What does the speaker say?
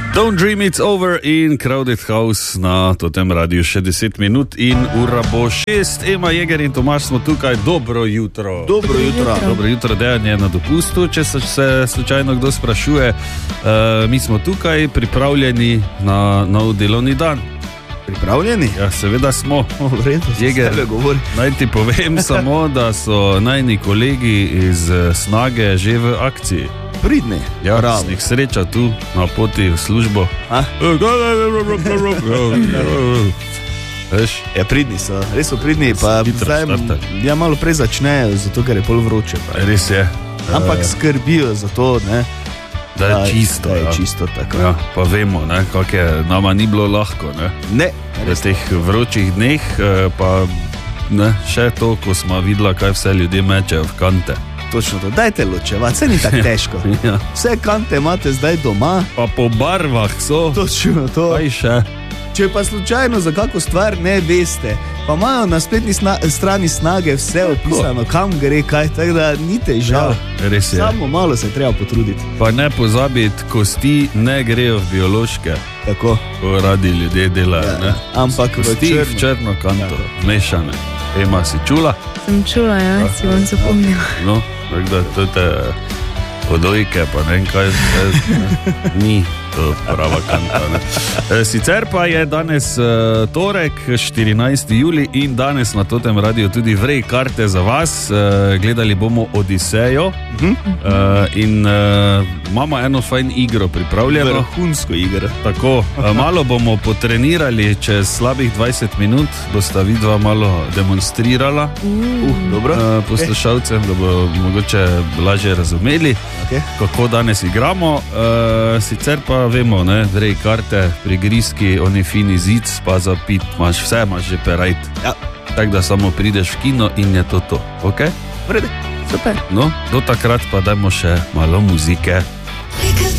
Don't Dream It's Over in Crowded House na tem radiju še 10 minut in ura bo 6. Ema Jeger in Tomaž smo tukaj. Dobro jutro. Dobro jutro. Dobro jutro, Dejan je na dopustu, če se slučajno kdo sprašuje. Mi smo tukaj pripravljeni na nov delovni dan. Pripravljeni? Ja, seveda smo. Jeger, naj ti povem samo, da so najni kolegi iz Snage že v akciji. Pridni. Ja, sem jih srečal tu na poti v službo. Ja, pridni so, res so pridni, pa zdaj malo prej začnejo, zato ker je pol vroče. Res je. Ampak skrbijo za to, ne? Da je čisto. Da je čisto tako. Ja, pa vemo, ne, kak je, nama ni bilo lahko, ne? Ne. V teh vročih dneh, pa ne, še to, ko smo videla, kaj vse ljudje mečejo v kante. Točno to, dajte ločevati, vse ni tako težko. Ja. Vse kante imate zdaj doma. Pa po barvah so. Točno to. Kaj še? Če pa slučajno za kako stvar ne veste, pa imajo na spletni strani Snage vse opisano, kam gre kaj, tako da ni težav. Ja, res je. Samo malo se treba potruditi. Pa ne pozabiti, kosti ne grejo v biološke. Tako. Ko radi ljudje delajo, ja, ne? Ampak kosti v črno kanto, ja. Mešane. Ema, si čula? Sem čula, ja, si bom zapomnila. No, tako da to te odojke, pa ne vem kaj, ni to prava kanta, ne? Sicer pa je danes torek, 14. juli in danes na totem radiju tudi vrej karte za vas. Gledali bomo Odisejo in imamo eno fajn igro pripravljeno. Vrhunsko igro. Tako, malo bomo potrenirali, čez slabih 20 minut bosta vidva malo demonstrirala poslušalcem, da bo mogoče lažje razumeli, kako danes igramo. Sicer pa vemo, ne, vrej karte, prigrizki, oni fini zic, pa za pit, vse imaš že perajt. Ja. Tako da samo prideš v kino in je to, ok? Vrede. Super. No, do takrat pa dajmo še malo muzike.